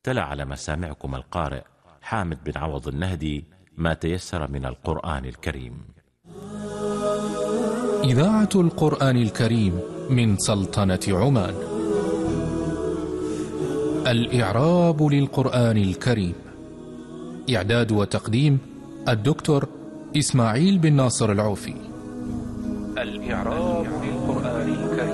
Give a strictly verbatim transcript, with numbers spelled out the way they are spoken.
تلا على مسامعكم القارئ حامد بن عوض النهدي ما تيسر من القرآن الكريم. إذاعة القرآن الكريم من سلطنة عمان. الإعراب للقرآن الكريم. إعداد وتقديم الدكتور إسماعيل بن ناصر العوفي. الإعراب للقرآن الكريم.